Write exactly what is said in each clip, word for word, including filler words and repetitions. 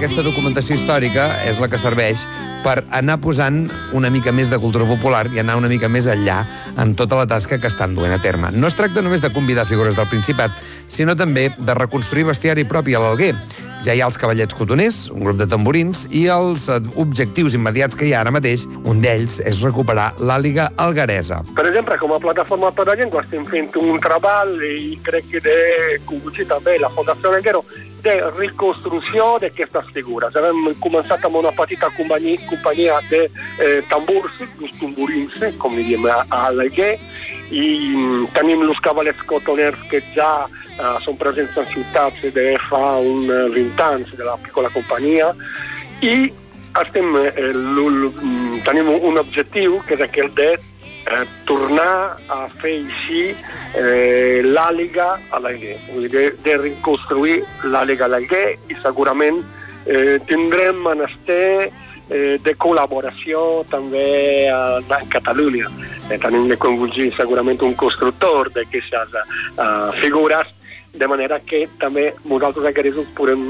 aquesta documentació històrica és la que serveix per anar posant una mica més de cultura popular i anar una mica més enllà en tota la tasca que estan duent a terme. No es tracta només de convidar figures del Principat, sinó també de reconstruir bestiari propi a l'Alguer. Ja hi ha els Cavallets Cotoners, un grup de tamborins, i els objectius immediats que hi ha ara mateix, un d'ells és recuperar l'àliga algueresa. Per exemple, com a plataforma per la llengua estem fent un treball i crec que de conduir també la Fundació Alguero de reconstrucció d'aquestes figures. Hem començat amb una petita companyia, companyia de eh, tambors, els tamborins, com diem a l'Alguer, i tenim els Cavallets Cotoners que ja Uh, són presents en ciutats de fa uns vint anys de la piccola companyia i estem, eh, tenim un objectiu que és aquell de eh, tornar a fer així eh, l'àliga a l'Alguer, de, de reconstruir l'àliga a l'Alguer i segurament eh, tindrem menester eh, de col·laboració també a, a Catalunya. Eh, tenim de convulgir segurament un constructor d'aquestes uh, figures, de manera que també nosaltres aquells podem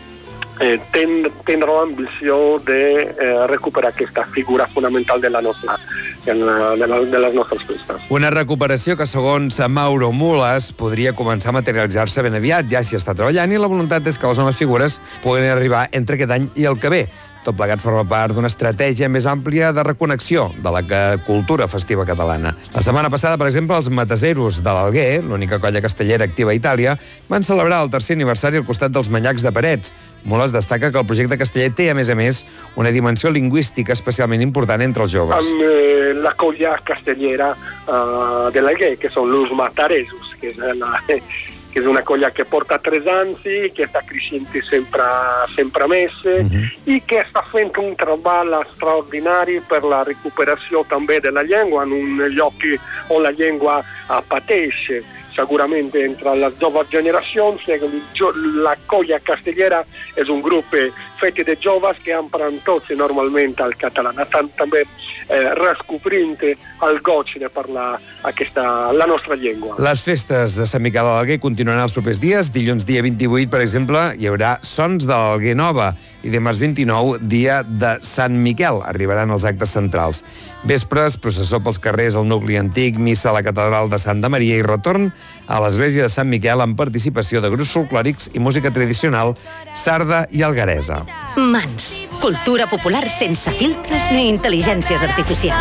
eh, ten, tindre l'ambició de eh, recuperar aquesta figura fonamental de, la nostra, de, la, de, la, de les nostres festes. Una recuperació que, segons Mauro Mules, podria començar a materialitzar-se ben aviat, ja s'hi està treballant, i la voluntat és que les noves figures puguin arribar entre aquest any i el que ve. Tot plegat forma part d'una estratègia més àmplia de reconnexió de la cultura festiva catalana. La setmana passada, per exemple, els Mataseros de l'Alguer, l'única colla castellera activa a Itàlia, van celebrar el tercer aniversari al costat dels Manyacs de Parets. Moles destaca que el projecte casteller té, a més a més, una dimensió lingüística especialment important entre els joves. Amb eh, la colla castellera uh, de l'Alguer, que són els Mataseros, que és la... que és una colla que porta tres anys i que està creixent sempre, sempre més uh-huh. i que està fent un treball extraordinari per la recuperació també de la llengua en un lloc on la llengua pateix segurament entre les joves generacions. La colla castellera és un grup fet de joves que empren tots normalment el català. Estan també eh, rescobrint el goig de parlar aquesta, la nostra llengua. Les festes de Sant Miquel de l'Alguer continuaran els propers dies. Dilluns dia vint-i-vuit, per exemple, hi haurà Sons de l'Alguer Nova i dimarts vint-i-nou, dia de Sant Miquel. Arribaran els actes centrals. Vespres, processó pels carrers al nucli antic, missa a la catedral de Santa Maria i retorn a l'església de Sant Miquel amb participació de grups folclòrics i música tradicional, sarda i algueresa. Mans. Cultura popular sense filtres ni intel·ligències artificials.